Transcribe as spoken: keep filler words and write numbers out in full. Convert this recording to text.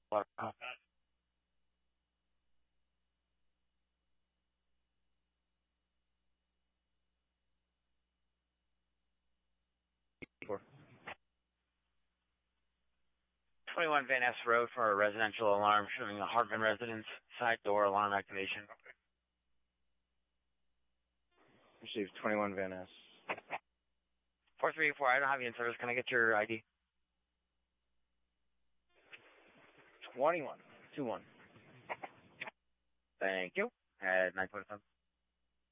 Uh, twenty-one Van Ness Road for a residential alarm showing a Hartman residence side door alarm activation. Received twenty-one Van Ness. four three four, I don't have you in service. Can I get your I D? twenty-one. two one. Thank you. At nine twenty-seven.